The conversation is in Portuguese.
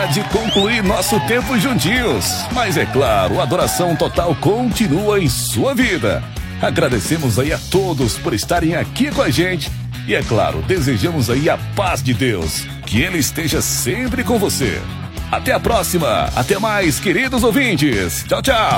hora de concluir nosso tempo juntinhos. Mas é claro, a adoração total continua em sua vida. Agradecemos aí a todos por estarem aqui com a gente. E é claro, desejamos aí a paz de Deus. Que Ele esteja sempre com você. Até a próxima. Até mais, queridos ouvintes. Tchau, tchau.